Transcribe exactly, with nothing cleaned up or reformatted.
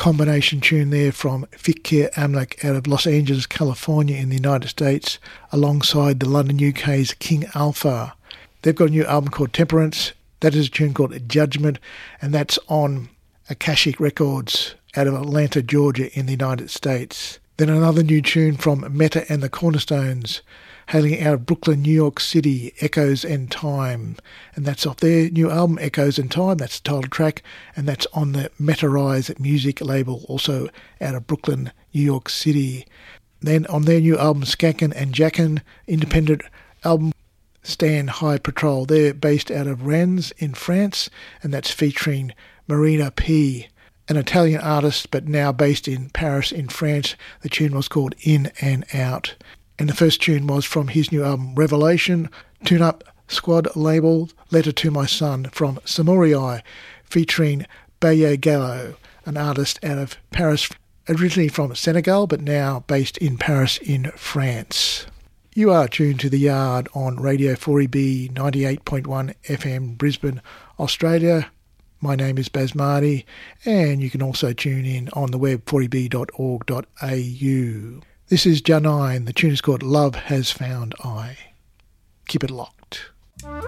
combination tune there from Fikir Amlak out of Los Angeles, California in the United States, alongside the London, U K's King Alpha. They've got a new album called Temperance. That is a tune called Judgment, and that's on Akashic Records out of Atlanta, Georgia in the United States. Then another new tune from Meta and the Cornerstones, hailing out of Brooklyn, New York City, Echoes and Time. And that's off their new album, Echoes and Time. That's the title track, and that's on the Metarise music label, also out of Brooklyn, New York City. Then on their new album, Skankin' and Jackin', independent album, Stand High Patrol. They're based out of Rennes in France, and that's featuring Marina P., an Italian artist, but now based in Paris in France. The tune was called In and Out. And the first tune was from his new album, Revelation, Tune Up Squad label, Letter to My Son, from Samurai, featuring Baye Gallo, an artist out of Paris, originally from Senegal, but now based in Paris in France. You are tuned to The Yard on Radio four E B ninety-eight point one F M, Brisbane, Australia. My name is Baz Marty, and you can also tune in on the web, four e b dot org dot a u. This is Janine. The tune is called Love Has Found I. Keep it locked.